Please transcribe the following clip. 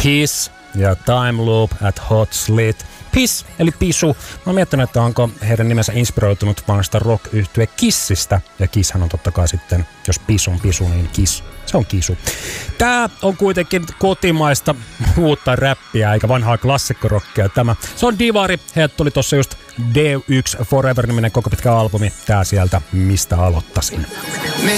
Piss ja Time Loop at Hot Slit. Piss, eli pisu. Mä oon miettinyt, että onko heidän nimensä inspiroitunut vanhasta rock-yhtye Kissistä. Ja Kisshän on totta kai sitten, jos pisu on pisu, niin Kiss. Se on kisu. Tää on kuitenkin kotimaista uutta räppiä, eikä vanhaa klassikkorockia. Se on divari. Heiltä tuli tossa just D1 Forever-niminen koko pitkä albumi. Tää sieltä, mistä aloittasin.